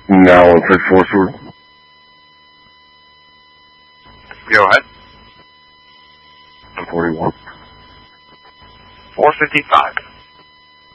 Now on 6-4, sir. Go ahead. 41. 455.